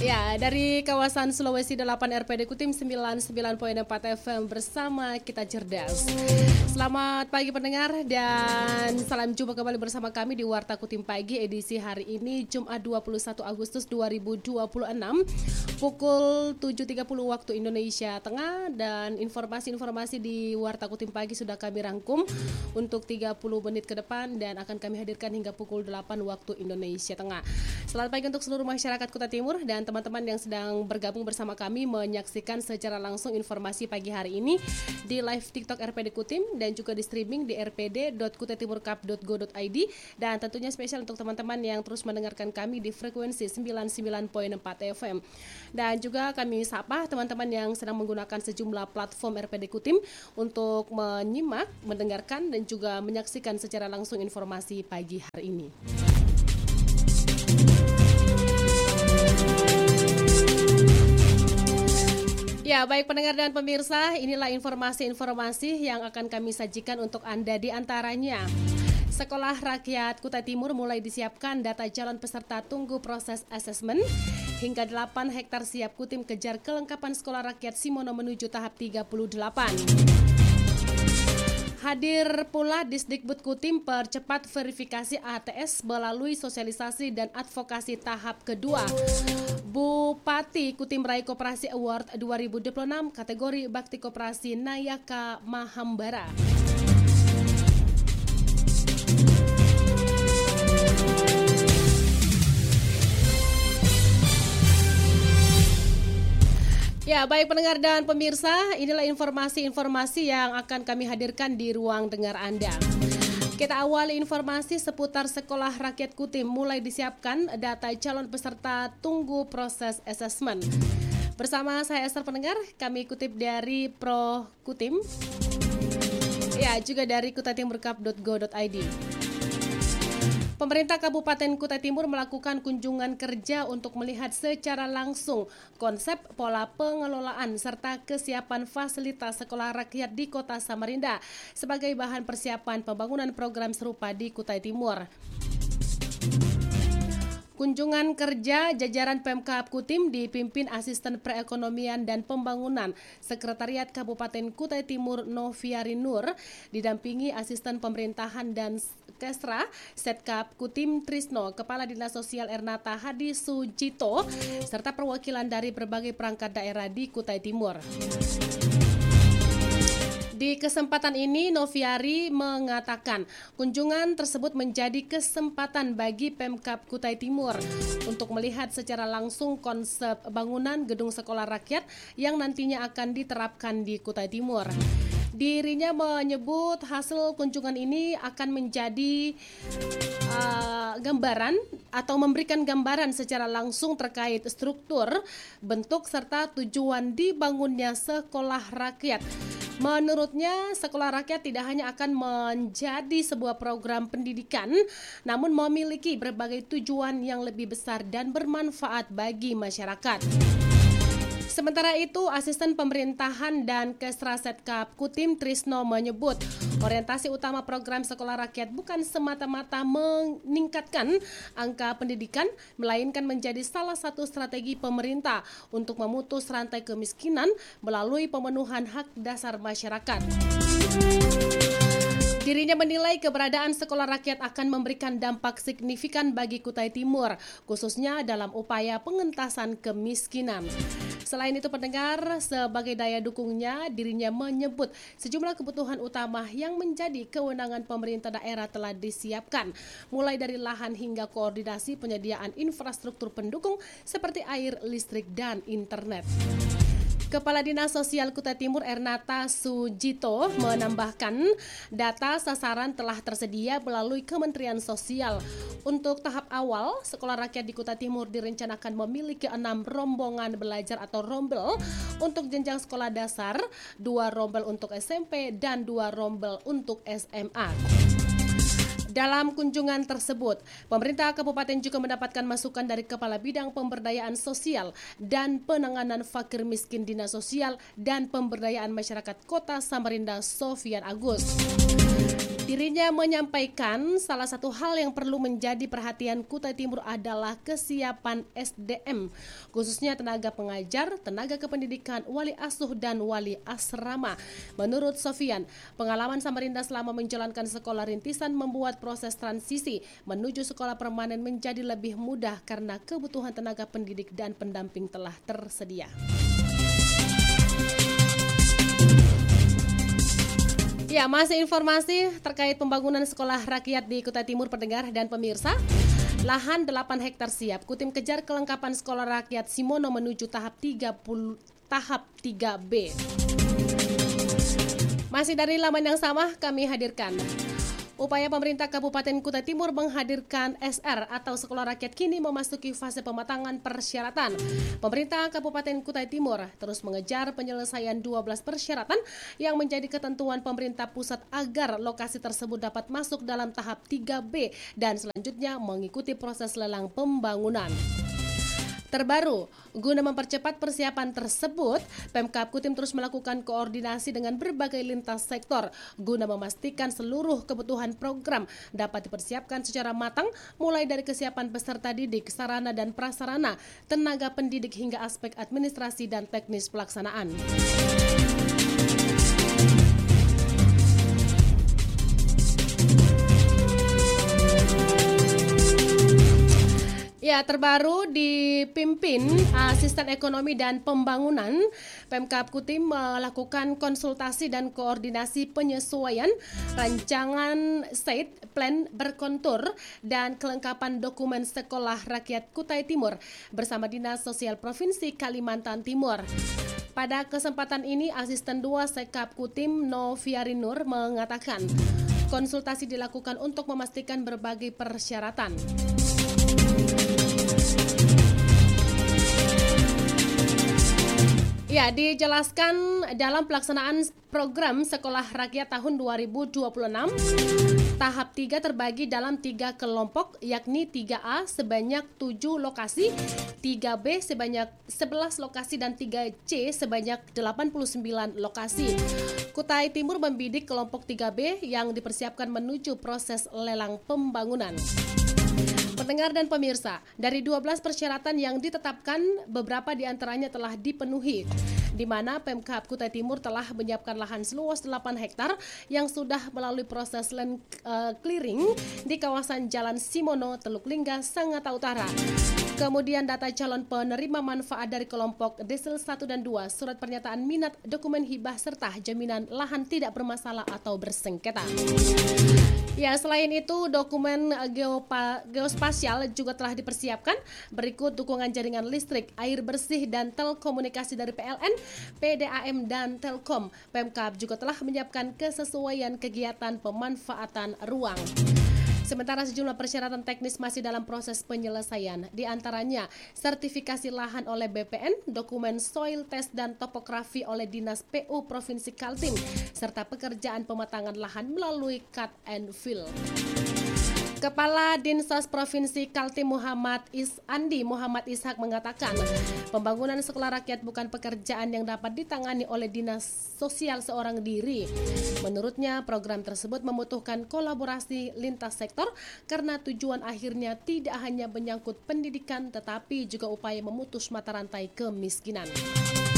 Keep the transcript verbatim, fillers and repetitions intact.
Ya, dari kawasan Sulawesi delapan R P D Kutim sembilan puluh sembilan koma empat F M bersama kita cerdas. Selamat pagi pendengar dan salam jumpa kembali bersama kami di Warta Kutim Pagi edisi hari ini Jumat dua puluh satu Agustus dua ribu dua puluh enam pukul tujuh tiga puluh waktu Indonesia Tengah, dan informasi-informasi di Warta Kutim Pagi sudah kami rangkum untuk tiga puluh menit ke depan dan akan kami hadirkan hingga pukul delapan waktu Indonesia Tengah. Selamat pagi untuk seluruh masyarakat Kutai Timur dan teman-teman yang sedang bergabung bersama kami menyaksikan secara langsung informasi pagi hari ini di live TikTok R P D Kutim dan juga di streaming di r p d dot kutaitimurcup dot go dot i d, dan tentunya spesial untuk teman-teman yang terus mendengarkan kami di frekuensi sembilan puluh sembilan koma empat F M. Dan juga kami sapa teman-teman yang sedang menggunakan sejumlah platform R P D Kutim untuk menyimak, mendengarkan dan juga menyaksikan secara langsung informasi pagi hari ini. Ya, baik pendengar dan pemirsa, inilah informasi-informasi yang akan kami sajikan untuk Anda, di antaranya. Sekolah Rakyat Kutai Timur mulai disiapkan data calon peserta tunggu proses asesmen. Hingga delapan hektar siap Kutim kejar kelengkapan Sekolah Rakyat Simono menuju tahap tiga puluh delapan. Hadir pula Disdikbud Kutim percepat verifikasi A T S melalui sosialisasi dan advokasi tahap kedua. Bupati Kutim meraih Koperasi Award dua ribu dua puluh enam kategori Bakti Koperasi Nayaka Mahambara. Ya, baik pendengar dan pemirsa, inilah informasi-informasi yang akan kami hadirkan di ruang dengar Anda. Kita awali informasi seputar Sekolah Rakyat Kutim mulai disiapkan data calon peserta tunggu proses asesmen. Bersama saya Esther pendengar, kami kutip dari Pro Kutim, ya juga dari kutaitimurcup dot go dot i d. Pemerintah Kabupaten Kutai Timur melakukan kunjungan kerja untuk melihat secara langsung konsep pola pengelolaan serta kesiapan fasilitas sekolah rakyat di Kota Samarinda sebagai bahan persiapan pembangunan program serupa di Kutai Timur. Kunjungan kerja jajaran Pemkab Kutim dipimpin Asisten Perekonomian dan Pembangunan Sekretariat Kabupaten Kutai Timur Noviari Nur, didampingi Asisten Pemerintahan dan Kesra Setkap Kutim Trisno, Kepala Dinas Sosial Ernata Hadi Sujito, serta perwakilan dari berbagai perangkat daerah di Kutai Timur. Di kesempatan ini, Noviari mengatakan kunjungan tersebut menjadi kesempatan bagi Pemkab Kutai Timur untuk melihat secara langsung konsep bangunan gedung sekolah rakyat yang nantinya akan diterapkan di Kutai Timur. Dirinya menyebut hasil kunjungan ini akan menjadi uh, gambaran atau memberikan gambaran secara langsung terkait struktur, bentuk, serta tujuan dibangunnya sekolah rakyat. Menurutnya, sekolah rakyat tidak hanya akan menjadi sebuah program pendidikan, namun memiliki berbagai tujuan yang lebih besar dan bermanfaat bagi masyarakat. Sementara itu, Asisten Pemerintahan dan Kesra Setkap Kutim Trisno menyebut orientasi utama program sekolah rakyat bukan semata-mata meningkatkan angka pendidikan, melainkan menjadi salah satu strategi pemerintah untuk memutus rantai kemiskinan melalui pemenuhan hak dasar masyarakat. Dirinya menilai keberadaan sekolah rakyat akan memberikan dampak signifikan bagi Kutai Timur, khususnya dalam upaya pengentasan kemiskinan. Selain itu pendengar, sebagai daya dukungnya, dirinya menyebut sejumlah kebutuhan utama yang menjadi kewenangan pemerintah daerah telah disiapkan, mulai dari lahan hingga koordinasi penyediaan infrastruktur pendukung seperti air, listrik, dan internet. Kepala Dinas Sosial Kutai Timur Ernata Sujito menambahkan data sasaran telah tersedia melalui Kementerian Sosial. Untuk tahap awal, sekolah rakyat di Kutai Timur direncanakan memiliki enam rombongan belajar atau rombel untuk jenjang sekolah dasar, dua rombel untuk S M P, dan dua rombel untuk S M A. Dalam kunjungan tersebut, pemerintah kabupaten juga mendapatkan masukan dari Kepala Bidang Pemberdayaan Sosial dan Penanganan Fakir Miskin Dinas Sosial dan Pemberdayaan Masyarakat Kota Samarinda, Sofian Agus. Dirinya menyampaikan salah satu hal yang perlu menjadi perhatian Kutai Timur adalah kesiapan S D M, khususnya tenaga pengajar, tenaga kependidikan, wali asuh, dan wali asrama. Menurut Sofian, pengalaman Samarinda selama menjalankan sekolah rintisan membuat proses transisi menuju sekolah permanen menjadi lebih mudah karena kebutuhan tenaga pendidik dan pendamping telah tersedia. Ya, masih informasi terkait pembangunan sekolah rakyat di Kutai Timur, pendengar dan pemirsa. Lahan delapan hektar siap, Kutim kejar kelengkapan sekolah rakyat Simono menuju tahap tiga puluh tahap tiga B. Masih dari laman yang sama kami hadirkan. Upaya pemerintah Kabupaten Kutai Timur menghadirkan S R atau Sekolah Rakyat kini memasuki fase pematangan persyaratan. Pemerintah Kabupaten Kutai Timur terus mengejar penyelesaian dua belas persyaratan yang menjadi ketentuan pemerintah pusat agar lokasi tersebut dapat masuk dalam tahap tiga B dan selanjutnya mengikuti proses lelang pembangunan. Terbaru, guna mempercepat persiapan tersebut, Pemkab Kutim terus melakukan koordinasi dengan berbagai lintas sektor guna memastikan seluruh kebutuhan program dapat dipersiapkan secara matang, mulai dari kesiapan peserta didik, sarana dan prasarana, tenaga pendidik hingga aspek administrasi dan teknis pelaksanaan. Ya, terbaru dipimpin Asisten Ekonomi dan Pembangunan Pemkab Kutim melakukan konsultasi dan koordinasi penyesuaian rancangan state plan berkontur dan kelengkapan dokumen sekolah rakyat Kutai Timur bersama Dinas Sosial Provinsi Kalimantan Timur. Pada kesempatan ini, Asisten dua Sekap Kutim Noviari Nur mengatakan konsultasi dilakukan untuk memastikan berbagai persyaratan. Ya, dijelaskan dalam pelaksanaan program Sekolah Rakyat tahun dua ribu dua puluh enam, tahap tiga terbagi dalam tiga kelompok, yakni tiga A sebanyak tujuh lokasi, tiga B sebanyak sebelas lokasi, dan tiga C sebanyak delapan puluh sembilan lokasi. Kutai Timur membidik kelompok tiga B yang dipersiapkan menuju proses lelang pembangunan. Pendengar dan pemirsa, dari dua belas persyaratan yang ditetapkan, beberapa diantaranya telah dipenuhi, di mana Pemkab Kutai Timur telah menyiapkan lahan seluas delapan hektar yang sudah melalui proses land uh, clearing di kawasan Jalan Simono, Teluk Lingga, Sangatta Utara. Kemudian data calon penerima manfaat dari kelompok Desel satu dan dua, surat pernyataan minat, dokumen hibah, serta jaminan lahan tidak bermasalah atau bersengketa. Ya, selain itu dokumen geopa, geospasial juga telah dipersiapkan. Berikut dukungan jaringan listrik, air bersih, dan telekomunikasi dari P L N, P D A M, dan Telkom. Pemkab juga telah menyiapkan kesesuaian kegiatan pemanfaatan ruang. Sementara sejumlah persyaratan teknis masih dalam proses penyelesaian, di antaranya sertifikasi lahan oleh B P N, dokumen soil test dan topografi oleh Dinas P U Provinsi Kaltim, serta pekerjaan pematangan lahan melalui cut and fill. Kepala Dinsos Provinsi Kaltim Muhammad Is Andi Muhammad Ishak mengatakan, pembangunan sekolah rakyat bukan pekerjaan yang dapat ditangani oleh dinas sosial seorang diri. Menurutnya, program tersebut membutuhkan kolaborasi lintas sektor karena tujuan akhirnya tidak hanya menyangkut pendidikan tetapi juga upaya memutus mata rantai kemiskinan.